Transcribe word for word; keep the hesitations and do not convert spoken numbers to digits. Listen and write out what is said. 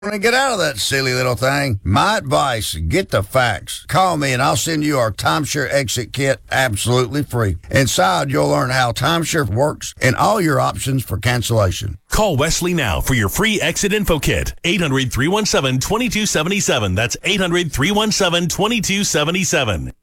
And get out of that silly little thing. My advice, get the facts. Call me and I'll send you our Timeshare Exit Kit absolutely free. Inside, you'll learn how Timeshare works and all your options for cancellation. Call Wesley now for your free Exit Info Kit. eight hundred, three one seven, two two seven seven. That's eight hundred, three one seven, two two seven seven.